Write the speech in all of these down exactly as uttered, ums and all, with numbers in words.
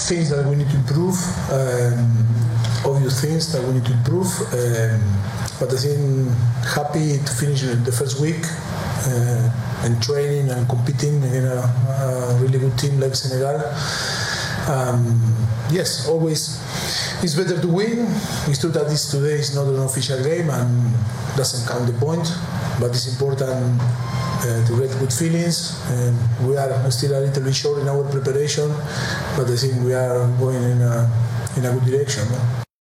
things that we need to improve, um, obvious things that we need to improve. Um, but I think happy to finish the first week uh, and training and competing in a, a really good team like Senegal. Um, yes, always it's better to win. It's true that this today is not an official game and doesn't count the point, but it's important uh, to get good feelings. And we are still a little bit short in our preparation, but I think we are going in a, in a good direction. No?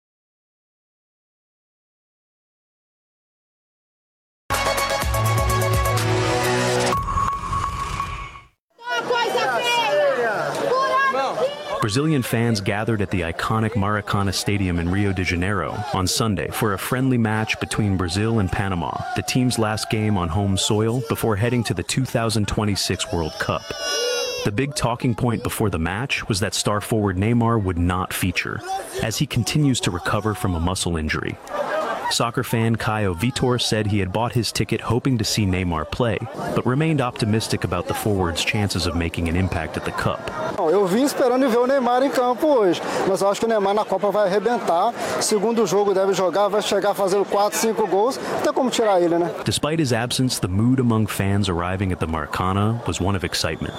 Brazilian fans gathered at the iconic Maracana Stadium in Rio de Janeiro on Sunday for a friendly match between Brazil and Panama, the team's last game on home soil before heading to the two thousand twenty-six World Cup. The big talking point before the match was that star forward Neymar would not feature, as he continues to recover from a muscle injury. Soccer fan Caio Vitor said he had bought his ticket hoping to see Neymar play, but remained optimistic about the forward's chances of making an impact at the Cup. Eu vim esperando ver o Neymar em campo hoje, mas eu acho que o Neymar na Copa vai arrebentar. Segundo jogo deve jogar, vai chegar fazendo quatro, cinco gols, não tem como tirar ele, né? Despite his absence, the mood among fans arriving at the Maracana was one of excitement.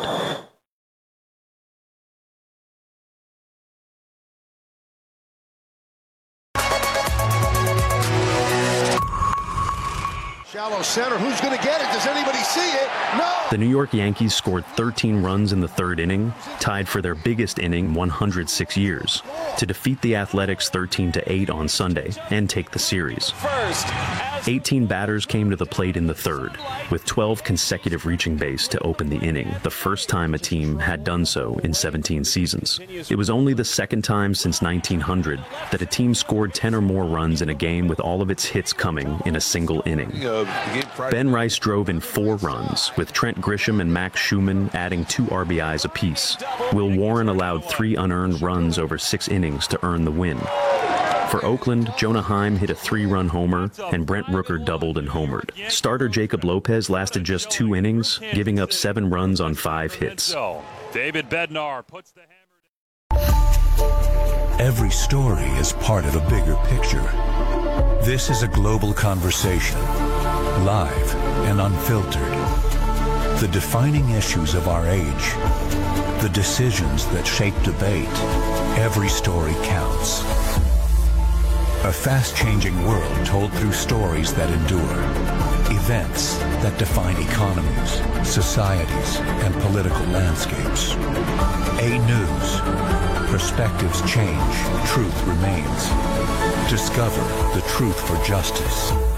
Shallow center, who's going to get it? Does anybody see it? No! The New York Yankees scored thirteen runs in the third inning, tied for their biggest inning in one hundred six years, to defeat the Athletics thirteen to eight on Sunday and take the series. eighteen batters came to the plate in the third, with twelve consecutive reaching base to open the inning, the first time a team had done so in seventeen seasons. It was only the second time since nineteen hundred that a team scored ten or more runs in a game with all of its hits coming in a single inning. Ben Rice drove in four runs, with Trent Grisham and Max Schumann adding two R B Is apiece. Will Warren allowed three unearned runs over six innings to earn the win. For Oakland, Jonah Heim hit a three-run homer, and Brent Rooker doubled and homered. Starter Jacob Lopez lasted just two innings, giving up seven runs on five hits. David Bednar puts the hammer. Every story is part of a bigger picture. This is a global conversation, live and unfiltered. The defining issues of our age, the decisions that shape debate. Every story counts. A fast-changing world told through stories that endure. Events that define economies, societies, and political landscapes. A News. Perspectives change, truth remains. Discover the truth for justice.